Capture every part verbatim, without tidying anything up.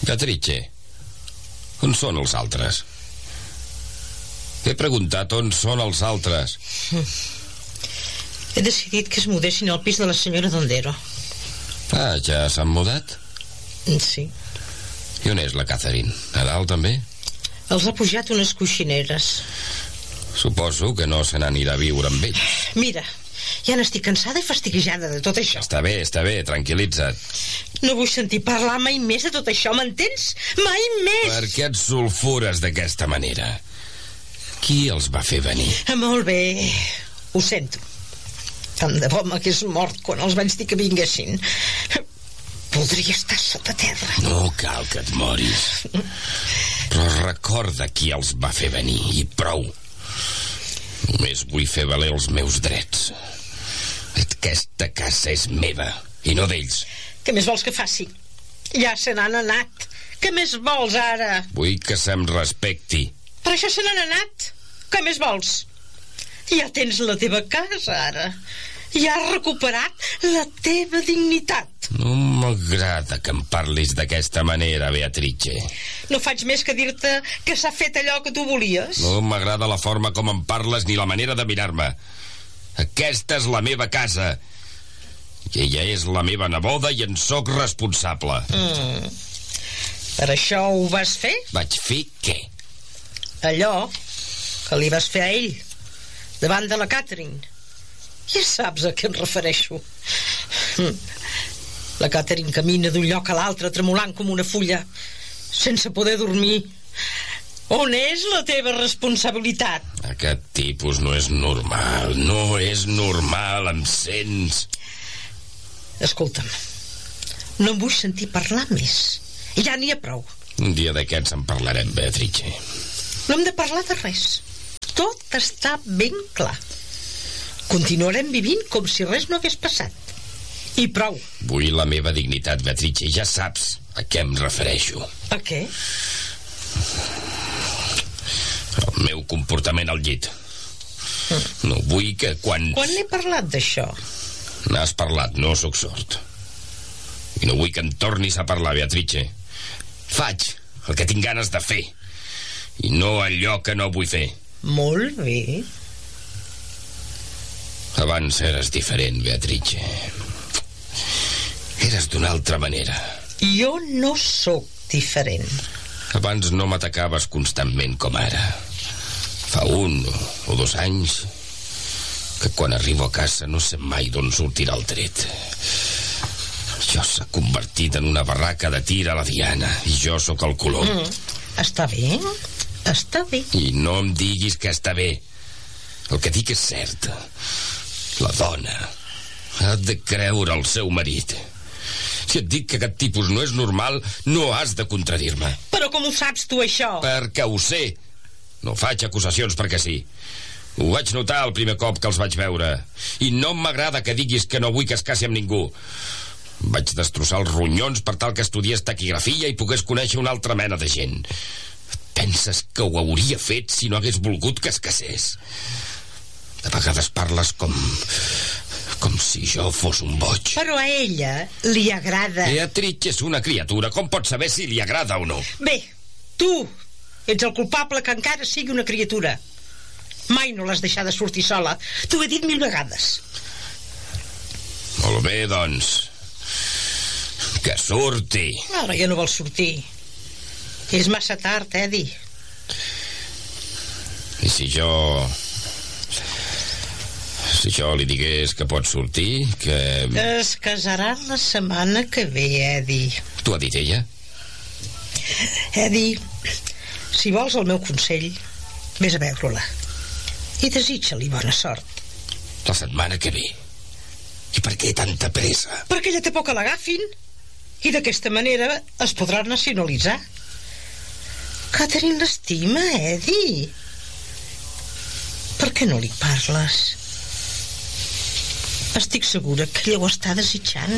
Beatrice, on són els altres? T'he preguntat on són els altres. He decidit que es mudessin al pis de la senyora Dondero. Ah, ja s'han mudat? Sí. I on és la Catherine? A dalt també? Els ha pujat unes coixineres. Suposo que no se n'anirà a viure amb ells. Mira, ja n'estic cansada i fastiguejada de tot això. Està bé, està bé, tranquil·litza't. No vull sentir parlar mai més de tot això, m'entens? Mai més! Per què et sulfures d'aquesta manera? Qui els va fer venir? Ah, molt bé, ho sento. Tant de bo m'hagués mort quan els vaig dir que vinguessin. Voldria estar sota terra. No cal que et moris. Però recorda qui els va fer venir, i prou. Només vull fer valer els meus drets. Aquesta casa és meva, i no d'ells. Què més vols que faci? Ja se n'han anat. Què més vols ara? Vull que se'm respecti. Per això se n'han anat. Què més vols? Ja tens la teva casa, ara. Ja has recuperat la teva dignitat. No m'agrada que em parlis d'aquesta manera, Beatrice. No faig més que dir-te que s'ha fet allò que tu volies. No m'agrada la forma com em parles ni la manera de mirar-me. Aquesta és la meva casa. I ella és la meva neboda i en sóc responsable. Mm. Per això ho vas fer? Vaig fer què? Allò que li vas fer a ell, davant de la Catherine. Ja saps a què em refereixo. La Catherine camina d'un lloc a l'altre tremolant com una fulla, sense poder dormir. On és la teva responsabilitat? Aquest tipus no és normal. No és normal, em sents? Escolta'm, no em vull sentir parlar més. Ja n'hi ha prou. Un dia d'aquests en parlarem, Beatrice. No hem de parlar de res. Tot està ben clar. Continuarem vivint com si res no hagués passat. I prou. Vull la meva dignitat, Beatrice. Ja saps a què em refereixo. A què? El meu comportament al llit. Mm. No vull que quan... Quan n'he parlat d'això? N'has parlat, no sóc sord. I no vull que em tornis a parlar, Beatrice. Faig el que tinc ganes de fer i no allò que no vull fer. Molt bé. Abans eres diferent, Beatrice. Eres d'una altra manera. Jo no sóc diferent. Abans no m'atacaves constantment com ara. Fa un o dos anys que quan arribo a casa no sé mai d'on sortirà el tret. Això s'ha convertit en una barraca de tir a la diana i jo sóc el colom. Mm, està bé, està bé. I no em diguis que està bé. El que dic és cert. La dona ha de creure el seu marit. Si et dic que aquest tipus no és normal, no has de contradir-me. Però com ho saps tu, això? Perquè ho sé. No faig acusacions perquè sí. Ho vaig notar el primer cop que els vaig veure. I no m'agrada que diguis que no vull que es casi amb ningú. Vaig destrossar els ronyons per tal que estudiés taquigrafia i pogués conèixer una altra mena de gent. Penses que ho hauria fet si no hagués volgut que es casés? De vegades parles com... com si jo fos un boig. Però a ella li agrada. Beatrice és una criatura. Com pot saber si li agrada o no? Bé, tu ets el culpable que encara sigui una criatura. Mai no l'has deixada sortir sola. T'ho he dit mil vegades. Molt bé, doncs. Que surti. Ara ja no vol sortir. És massa tard, Eddie. I si jo... Si jo li digués que pot sortir, que... Es casaran la setmana que ve, Eddie. T'ho ha dit ella? Eddie, si vols el meu consell, vés a veure-la. I desitja-li bona sort. La setmana que ve. I per què tanta pressa? Perquè ella té por que l'agafin. I d'aquesta manera es podrà nacionalitzar. Catherine l'estima, Eddie. Per què no li parles? Estic segura que ella ho està desitjant.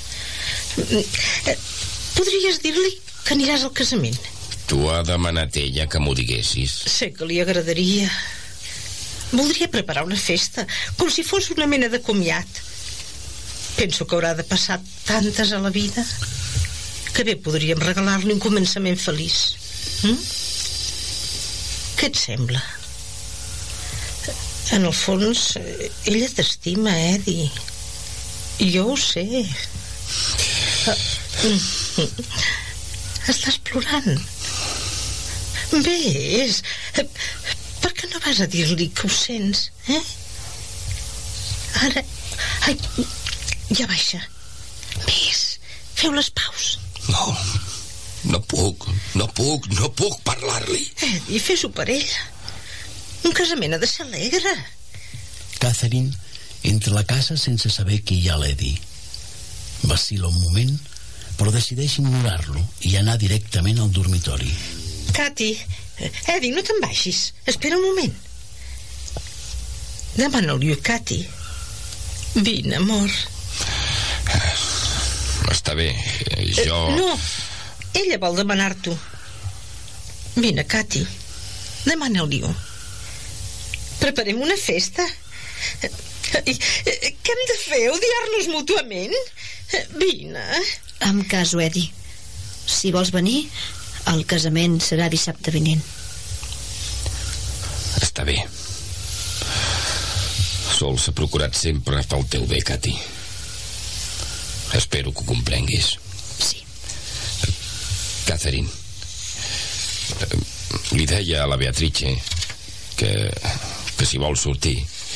Podries dir-li que aniràs al casament. Tu ha demanat ella que m'ho diguessis. Sé que li agradaria. Voldria preparar una festa, com si fos una mena de comiat. Penso que haurà de passar tantes a la vida que bé podríem regalar-li un començament feliç. Mm? Què et sembla? En el fons, ella t'estima, Eddie. I jo ho sé. Estàs plorant. Ves, per què no vas a dir-li que ho sents, eh? Ara... Ai, ja baixa. Ves, feu les paus. No, no puc, no puc, no puc parlar-li. Eddie, fes-ho per ella. Un casament ha de ser alegre. Catherine entra a la casa sense saber que hi ha l'Eddie. Vacila un moment, però decideix ignorar-lo i anar directament al dormitori. Cati, Eddie, no te'n baixis. Espera un moment. Demana-li a Cati. Vine, amor. Està bé, jo... Eh, no, ella vol demanar-t'ho. Vine, Cati. Demana-li-ho. Preparem una festa. Què hem de fer? Odiar-nos mútuament? Vine. Em caso, Eddie. Si vols venir, el casament serà dissabte vinent. Està bé. Sol s'ha procurat sempre pel teu bé, Cati. Espero que ho comprenguis. Sí. Catherine, li deia a la Beatrice que, que si vol sortir,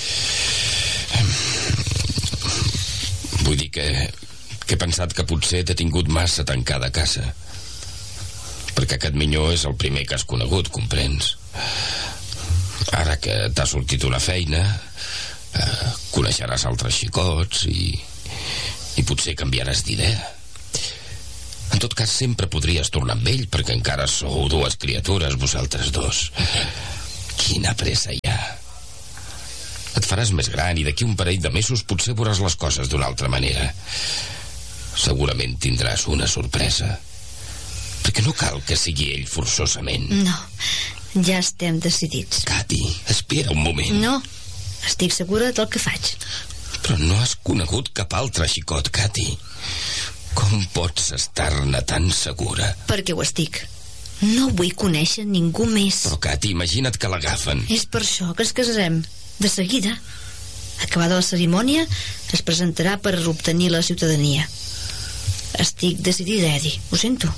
vull dir que, que he pensat que potser t'he tingut massa tancada a casa, perquè aquest minyó és el primer que has conegut, comprens? Ara que t'ha sortit una feina, eh, coneixeràs altres xicots i, i potser canviaràs d'idea. En tot cas, sempre podries tornar amb ell, perquè encara sou dues criatures, vosaltres dos. Quina pressa hi ha. Et faràs més gran i d'aquí un parell de mesos potser veuràs les coses d'una altra manera. Segurament tindràs una sorpresa, perquè no cal que sigui ell forçosament. No, ja estem decidits. Cati, espera un moment. No, estic segura del que faig. Però no has conegut cap altre xicot, Cati. Com pots estar-ne tan segura? Perquè ho estic. No vull conèixer ningú més. Però, Cati, imagina't que l'agafen. És per això que es casarem. De seguida. Acabada la cerimònia, es presentarà per obtenir la ciutadania. Estic decidida, Eddie. Ho sento.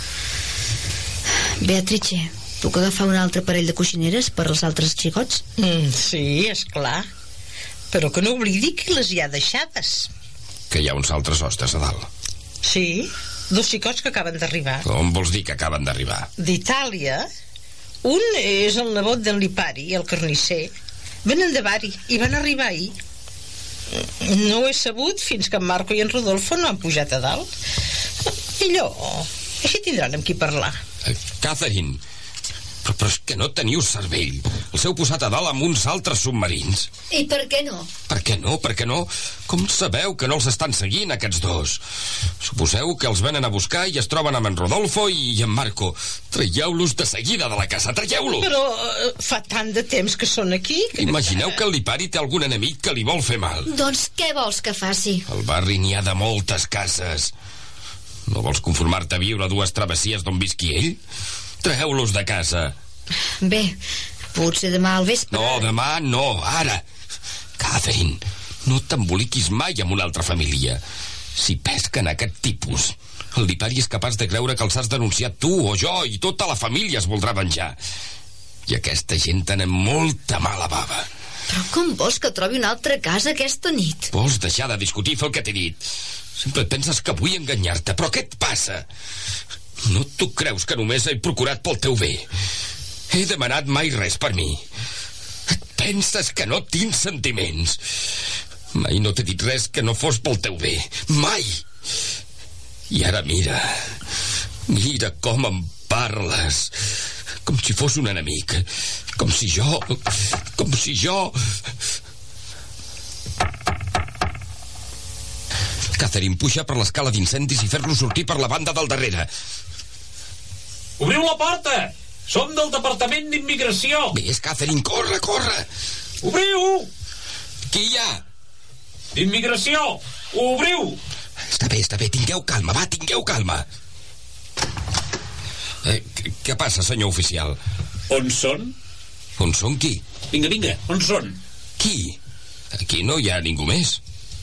Beatrice, puc agafar un altre parell de coixineres per als altres xicots? Mm, sí, és clar. Però que no oblidi qui les hi ha deixades. Que hi ha uns altres hostes a dalt. Sí, dos xicots que acaben d'arribar. Com vols dir que acaben d'arribar? D'Itàlia. Un és el nebot d'en Lipari, el carnisser. Venen de Bari i van arribar ahir. No ho he sabut fins que en Marco i en Rodolfo no han pujat a dalt. Millor, així tindran amb qui parlar. Eh, Catherine, però, però és que no teniu cervell. Els heu posat a dalt amb uns altres submarins. I per què no? Per què no? Per què no? Com sabeu que no els estan seguint, aquests dos? Suposeu que els venen a buscar i es troben amb en Rodolfo i en Marco. Traieu-los de seguida de la casa, traieu-los! Però uh, fa tant de temps que són aquí que... Imagineu que el Lipari té algun enemic que li vol fer mal. Doncs què vols que faci? Al barri n'hi ha de moltes cases. No vols conformar-te a viure a dues travessies d'on visqui ell? Treu-los de casa. Bé, potser demà al vespre... No, demà no, ara. Catherine, no t'emboliquis mai amb una altra família. Si pesquen aquest tipus, el Lipari és capaç de creure que els has denunciat tu o jo i tota la família es voldrà venjar. I aquesta gent tenen molta mala bava. Però com vols que trobi una altra casa aquesta nit? Vols deixar de discutir, fer el que t'he dit. Sempre et penses que vull enganyar-te, però què et passa? No t'ho creus que només he procurat pel teu bé? He demanat mai res per mi. Et penses que no tinc sentiments? Mai no t'he dit res que no fos pel teu bé. Mai! I ara mira, mira com em parles. Com si fos un enemic. Com si jo... Com si jo... Catherine, puja per l'escala d'incendis i fer-lo sortir per la banda del darrere. Obriu la porta! Som del Departament d'Immigració! Ves, Catherine, corre, corre! Obriu! Qui hi ha? D'Immigració! Obriu! Està bé, està bé, tingueu calma, va, tingueu calma. Eh, què passa, senyor oficial? On són? On són qui? Vinga, vinga, on són? Qui? Aquí no hi ha ningú més.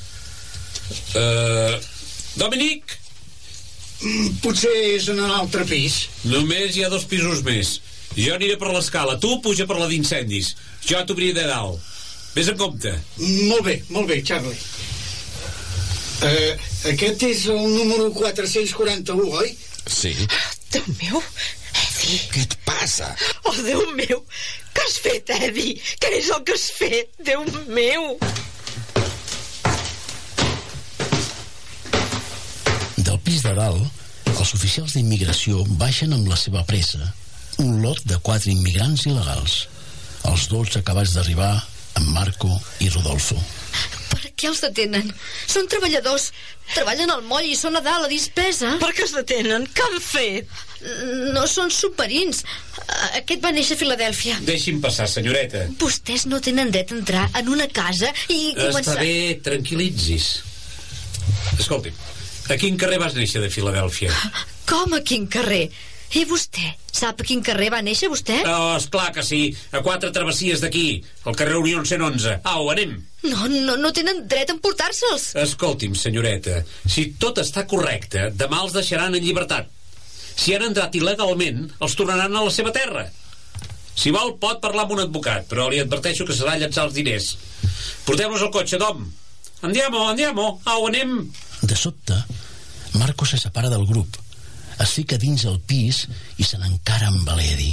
Uh, Dominic? Mm, potser és en l'altre pis. Només hi ha dos pisos més. Jo aniré per l'escala, tu puja per la d'incendis. Jo t'obriré de dalt. Vés en compte. Molt bé, molt bé, Charlie. Uh, aquest és el número quatre-cents quaranta-u, oi? Sí. Déu meu, Eddie. Què et passa? Oh, Déu meu, què has fet, Eddie? Què és el que has fet, Déu meu? Del pis de dalt, els oficials d'immigració baixen amb la seva pressa un lot de quatre immigrants il·legals. Els dos acabats d'arribar, en Marco i Rodolfo. Per què els detenen? Són treballadors. Treballen al moll i són a dalt, a dispesa. Per què es detenen? Què han fet? No són superins. Aquest va néixer a Filadèlfia. Deixi'm passar, senyoreta. Vostès no tenen dret a entrar en una casa i començar... Està bé, tranquil·litzis. Escolti'm, a quin carrer vas néixer de Filadèlfia? Com a quin carrer? I vostè? Sap a quin carrer va néixer vostè? Oh, esclar que sí. A quatre travessies d'aquí, al carrer Unió cent onze. Au, anem. No, no, no tenen dret a emportar-se'ls. Escolti'm, senyoreta, si tot està correcte, demà els deixaran en llibertat. Si han entrat il·legalment, els tornaran a la seva terra. Si vol, pot parlar amb un advocat, però li adverteixo que serà llançar els diners. Porteu-nos al cotxe, Dom. Andiamo, andiamo. Au, anem. De sobte, Marco se separa del grup, es fica dins el pis i se n'encara amb l'Eddie.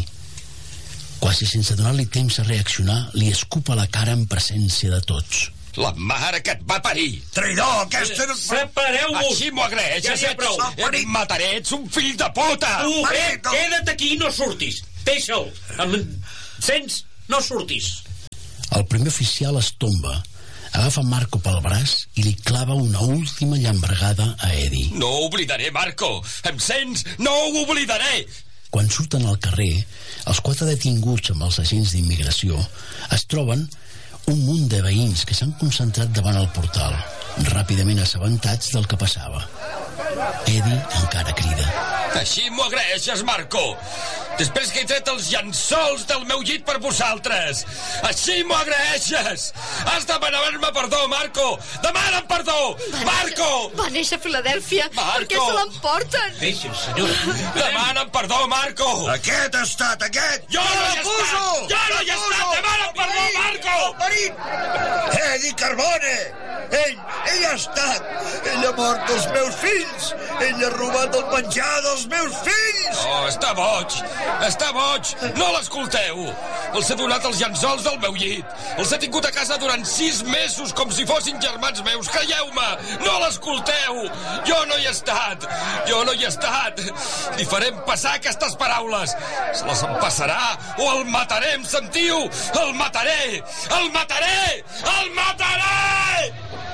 Quasi sense donar-li temps a reaccionar, li escupa la cara en presència de tots. La mare que et va parir! Traïdor, aquesta... Separeu-vos! Així m'ho agraeixes, Ja n'hi ha prou. Et mataré, ets un fill de puta! Tu, eh, queda't aquí i no surtis. Deixa'l. Em... Sents? No surtis. El primer oficial es tomba, agafa Marco pel braç i li clava una última llambregada a Eddie. No ho oblidaré, Marco! Em sents? No ho oblidaré! Quan surten al carrer, els quatre detinguts amb els agents d'immigració es troben un munt de veïns que s'han concentrat davant el portal, ràpidament assabentats del que passava. Eddie encara crida. Així m'ho agraeixes, Marco! Després que he tret els llençols del meu llit per vosaltres! Així m'ho agraeixes! Has de demanar-me perdó, Marco! Demana'm perdó! Va Marco! Néixer, va néixer a Filadèlfia. Marco! Per què se l'emporten? Deixa'm, senyora. Demana'm perdó, Marco! Aquest ha estat, aquest! Jo no hi he estat! Jo no hi he estat! Demana'm perdó, Marco! Marit! Eddie Carbone! Ell, ell ha estat! Ell ha mort els meus fills! Ell ha robat el menjar dels meus fills! Oh, està boig! Està boig! No l'escolteu! Els he donat els llençols del meu llit! Els he tingut a casa durant sis mesos com si fossin germans meus! Creieu-me! No l'escolteu! Jo no hi he estat! Jo no hi he estat! Li farem passar aquestes paraules! Se les empassarà o el mataré, em sentiu? El mataré! El mataré! El mataré!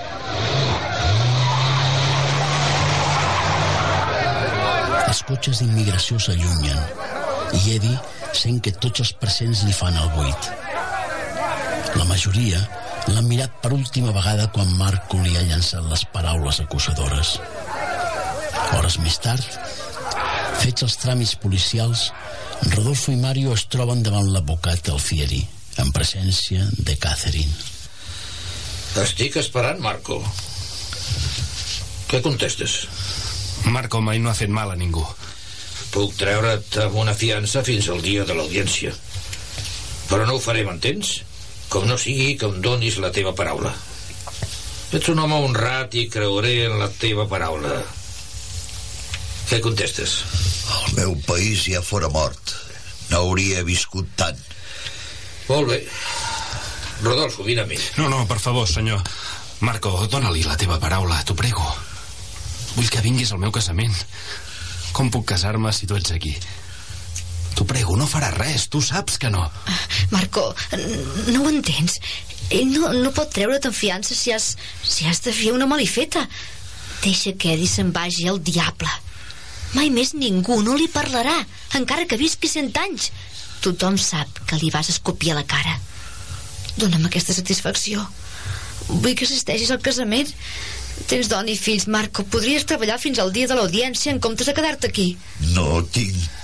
Els cotxes d'immigració s'allunyen i Eddie sent que tots els presents li fan el buit. La majoria l'han mirat per última vegada quan Marco li ha llançat les paraules acusadores. Hores més tard, fets els tràmits policials, Rodolfo i Mario es troben davant l'advocat Alfieri, en presència de Catherine. Estic esperant, Marco. Què contestes? Marco mai no ha fet mal a ningú. Puc treure't amb una fiança fins al dia de l'audiència. Però no ho faré, m'entens? Com no sigui que em donis la teva paraula. Ets un home honrat i creuré en la teva paraula. Què contestes? El meu país ja fora mort. No hauria viscut tant. Molt bé. Rodolfo, vine a mi. No, no, per favor, senyor. Marco, dóna-li la teva paraula, t'ho prego. Vull que vinguis al meu casament. Com puc casar-me si tu ets aquí? T'ho prego, no farà res, tu saps que no. Marco, no ho entens. Ell no, no pot treure't en fiança si has, si has de fer una malifeta. Deixa que Eddie se'n vagi al diable. Mai més ningú no li parlarà, encara que visqui cent anys. Tothom sap que li vas escopir a la cara. Dóna'm aquesta satisfacció. Vull que assisteixis al casament. Tens dona i fills, Marco. Podries treballar fins al dia de l'audiència en comptes de quedar-te aquí. No tinc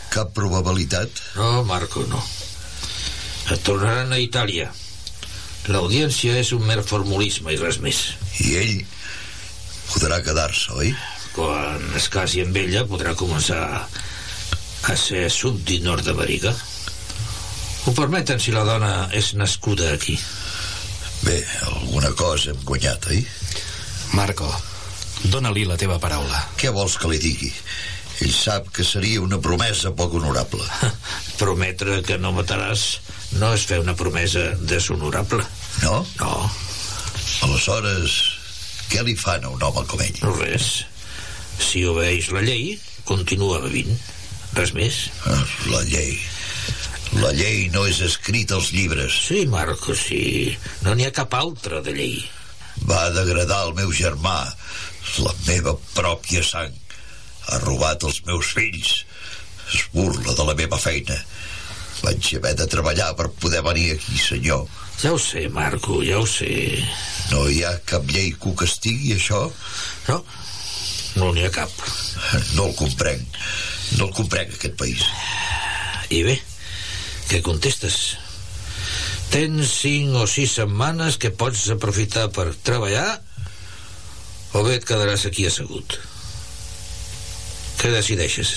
Cap probabilitat? No, Marco, no. Et tornaran a Itàlia. L'audiència és un mer formulisme i res més. I ell podrà quedar-se, oi? Quan es casi amb ella podrà començar a ser súbdit nord-americà. Ho permeten si la dona és nascuda aquí. Bé, alguna cosa hem guanyat, oi? Marco, dóna-li la teva paraula. Què vols que li digui? Ell sap que seria una promesa poc honorable. Prometre que no mataràs no és fer una promesa deshonorable. No? No. Aleshores, què li fan a un home com ell? No res. Si obeeix la llei, continua bevint. Res més. La llei. La llei no és escrita als llibres. Sí, Marco, sí. No n'hi ha cap altra de llei. Va degradar el meu germà, la meva pròpia sang. Ha robat els meus fills. Es burla de la meva feina. Vaig haver de treballar per poder venir aquí, senyor. Ja ho sé, Marco, ja ho sé. No hi ha cap llei que ho castigui, això? No, no n'hi ha cap. No el comprenc. No el comprenc, aquest país. I bé, què contestes? Tens cinc o sis setmanes que pots aprofitar per treballar o bé et quedaràs aquí assegut. Què decideixes?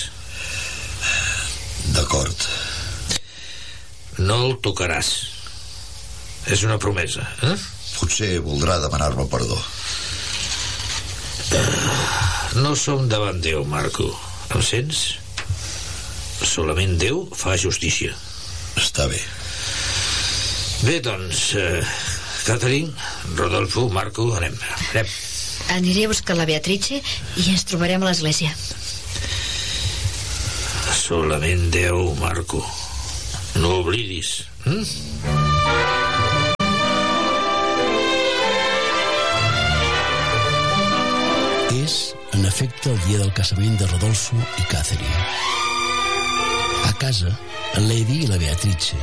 D'acord. No el tocaràs. És una promesa, eh? Potser voldrà demanar-me perdó. No som davant Déu, Marco. Em sents? Solament Déu fa justícia. Està bé. Bé, doncs, eh, Catherine, Rodolfo, Marco, anem. Anem. Aniré a buscar la Beatrice i ens trobarem a l'església. Solament Déu, Marco. No oblidis. Hm? És, en efecte, el dia del casament de Rodolfo i Catherine. A casa, l'Eddie i la Beatrice.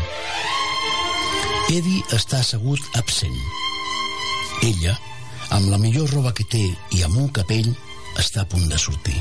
Eddie està assegut absent. Ella, amb la millor roba que té i amb un capell, està a punt de sortir.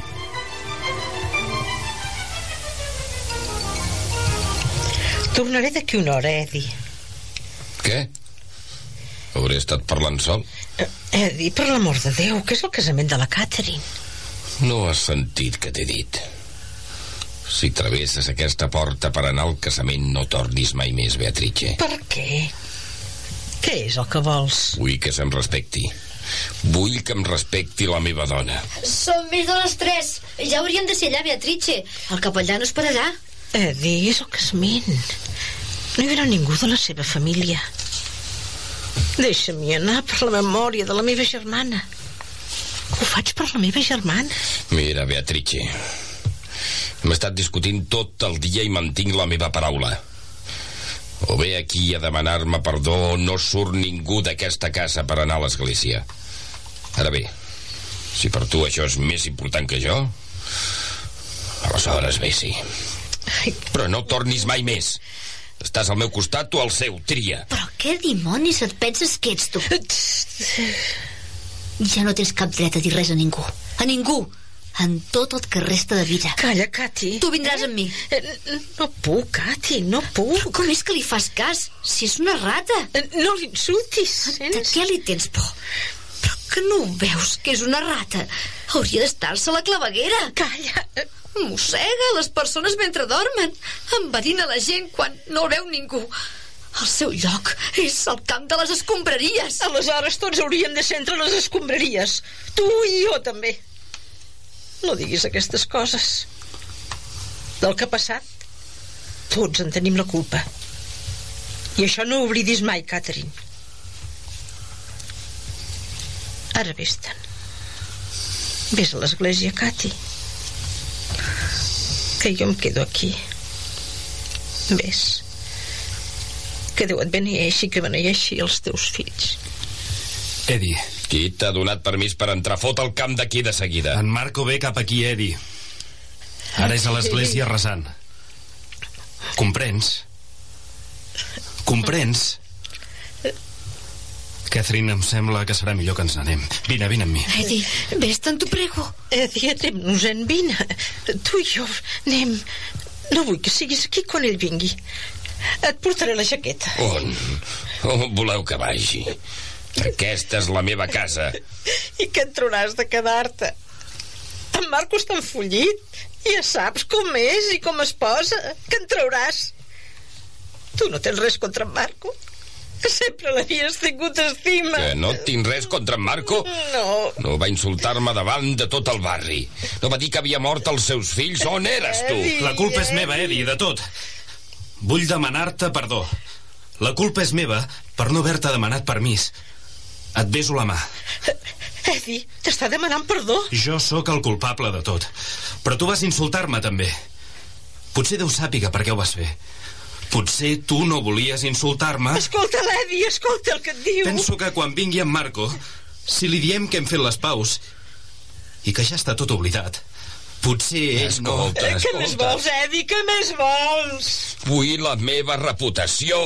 Tornaré d'aquí una hora, Eddie. Què? Hauré estat parlant sol? Eh, Eddie, per l'amor de Déu, que és el casament de la Catherine. No has sentit què t'he dit. Si travesses aquesta porta per anar al casament, no tornis mai més, Beatrice. Per què? Què és el que vols? Vull que se'm respecti. Vull que em respecti la meva dona. Són més de les tres. Ja hauríem de ser allà, Beatrice. El capellà no esperarà. Eddie, és el casament. No hi haurà ningú de la seva família. Deixa-m'hi anar per la memòria de la meva germana. Ho faig per la meva germana. Mira, Beatrice, hem estat discutint tot el dia i mantinc la meva paraula. O ve aquí a demanar-me perdó o no surt ningú d'aquesta casa per anar a l'església. Ara bé, si per tu això és més important que jo, aleshores bé, sí. Però no tornis mai més. Estàs al meu costat o al seu, tria. Però què dimonis et penses que ets tu? Ja no tens cap dret a dir res a ningú. A ningú. En tot el que resta de vida. Calla, Cati. Tu vindràs amb mi. No puc, Cati, no puc. Però com és que li fas cas? Si és una rata. No l'insultis. De què li tens por? Però que no ho veus, que és una rata? Hauria d'estar-se a la claveguera. Calla. Mossega les persones mentre dormen. Enverina la gent quan no el veu ningú. El seu lloc és el camp de les escombraries. Aleshores tots hauríem de ser entre les escombraries. Tu i jo també. No diguis aquestes coses. Del que ha passat, tots en tenim la culpa. I això no ho oblidis mai, Catherine. Ara vés-te'n. Vés a l'església, Cati. Que jo em quedo aquí. Vés. Que Déu et beneeixi, que beneeixi els teus fills. Eddie. Qui t'ha donat permís per entrar? Fot el camp d'aquí de seguida. En Marco ve cap aquí, Eddie. Ara és a l'església resant. Comprens? Comprens? Catherine, em sembla que serà millor que ens n'anem. Vine, vine amb mi. Eddie, vés-te'n, t'ho prego. Eddie, anem-nos-en, vine. Tu i jo anem... No vull que siguis aquí quan ell vingui. Et portaré la jaqueta. On? On voleu que vagi? Aquesta és la meva casa. I que et trauràs de quedar-te? En Marco està enfollit. Ja saps com és i com es posa. Que en trauràs? Tu no tens res contra en Marco? Que sempre l'havies tingut estima. Que no tinc res contra en Marco? No. No va insultar-me davant de tot el barri. No va dir que havia mort els seus fills. On eres tu? La culpa és meva, Eddie, de tot. Vull demanar-te perdó. La culpa és meva per no haver-te demanat permís. Et beso la mà. Eddie, t'està demanant perdó. Jo sóc el culpable de tot. Però tu vas insultar-me, també. Potser Déu sàpiga per què ho vas fer. Potser tu no volies insultar-me. Escolta, l'Eddie, escolta el que et diu. Penso que quan vingui en Marco, si li diem que hem fet les paus i que ja està tot oblidat, potser ell escolta, no... escolta. Què més vols, Eddie? Què més vols? Vull la meva reputació.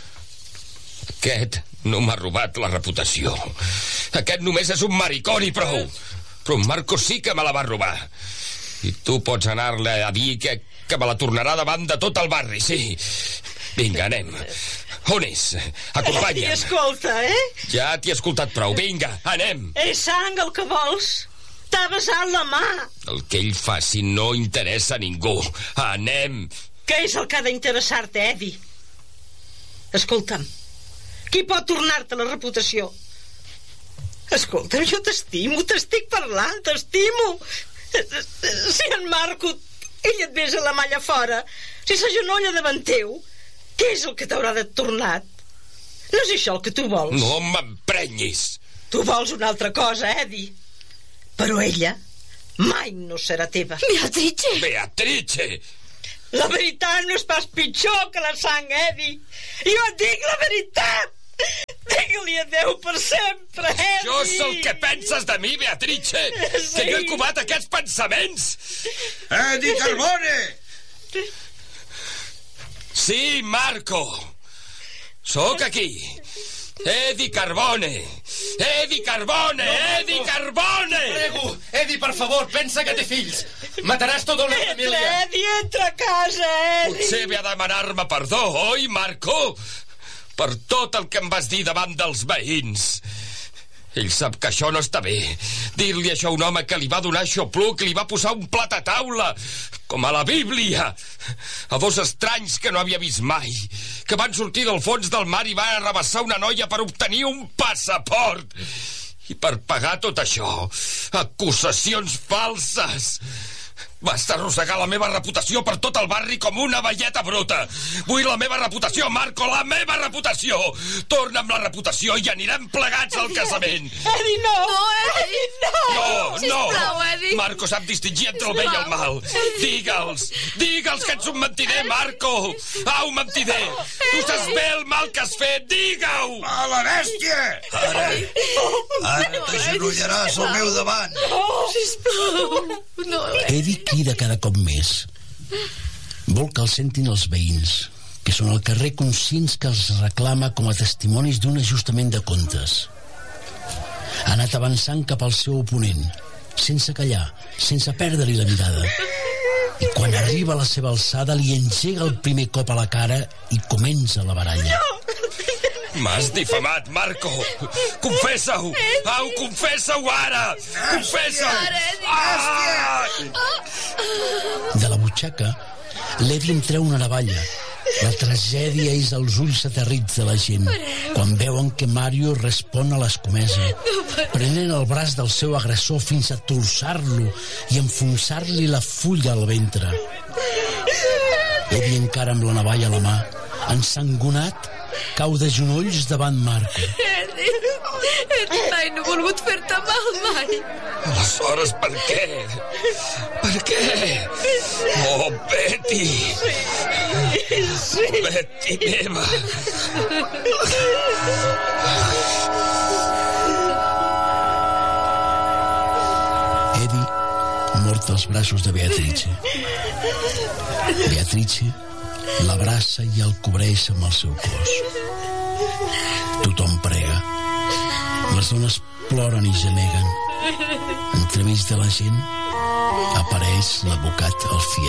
Aquest no m'ha robat la reputació. Aquest només és un maricón i prou. Però en Marco sí que me la va robar. I tu pots anar-li a dir que, que me la tornarà davant de tot el barri, sí. Vinga, anem. On és? Acompanya'm. Eddie, escolta, eh? Ja t'hi he escoltat prou. Vinga, anem. És sang el que vols? T'ha besat la mà. El que ell faci no interessa a ningú. Anem. Què és el que ha d'interessar-te, Eddie? Escolta'm, qui pot tornar-te la reputació? Escolta'm, jo t'estimo, t'estic parlant, t'estimo. Si en Marco, ell et besa la malla fora, si s'agenolla davant teu, què és el que t'haurà de tornat? No és això el que tu vols. No m'emprenyis. Tu vols una altra cosa, Eddie. Però ella mai no serà teva. Beatrice! Beatrice! La veritat no és pas pitjor que la sang, Eddie. Jo et dic la veritat. Digue-li adéu per sempre, Eddie. Això és el que penses de mi, Beatrice? Sí. Que jo he covat aquests pensaments? Eddie Carbone! Sí, Marco. Sóc aquí. Eddie Carbone. Eddie Carbone. Eddie Carbone. Prego, Eddie, per favor, pensa que té fills. Mataràs tota una família. Entra, Eddie, entra a casa, Eddie. Potser ve a demanar-me perdó, oi, Marco? Per tot el que em vas dir davant dels veïns. Ell sap que això no està bé. Dir-li això a un home que li va donar xopluc i li va posar un plat a taula, com a la Bíblia, a dos estranys que no havia vist mai, que van sortir del fons del mar i van arrabassar una noia per obtenir un passaport. I per pagar tot això, acusacions falses. Vas arrossegar la meva reputació per tot el barri com una velleta bruta. Vull la meva reputació, Marco, la meva reputació. Torna'm la reputació i anirem plegats al casament. Eddie, no! No, Eddie, no! No, no! Sisplau, Eddie. Marco sap distingir entre el bé i el mal. Digue'ls, digue'ls que ets un mentider, Marco. Au, mentider. Tu saps bé el mal que has fet, digue-ho. A la bèstia! Ara, ara t'agenollaràs al meu davant. No, sisplau. No, Eddie crida cada cop més. Vol que el sentin els veïns, que són al carrer conscients que els reclama com a testimonis d'un ajustament de comptes. Ha anat avançant cap al seu oponent, sense callar, sense perdre-li la mirada. I quan arriba a la seva alçada li engega el primer cop a la cara i comença la baralla. M'has difamat, Marco. Confessa-ho. Au, confessa-ho ara. Confessa-ho. Ah! De la butxaca, l'Eddie en treu una navalla. La tragèdia és als ulls aterrits de la gent quan veuen que Mario respon a l'escomesa, prenent el braç del seu agressor fins a torçar-lo i enfonsar-li la fulla al ventre. Eddie, encara amb la navalla a la mà, ensangonat, cau de genolls davant Marco. Eddie, Eddie, mai no he volgut fer-te mal, mai. Aleshores, per què? Per què? Oh, Betty! Sí. Betty meva! Eddie mort als braços de Beatrice. Beatrice l'abraça i el cobreix amb el seu cos. Tothom prega. Les dones ploren i gemeguen. Entremig de la gent apareix l'advocat Alfieri.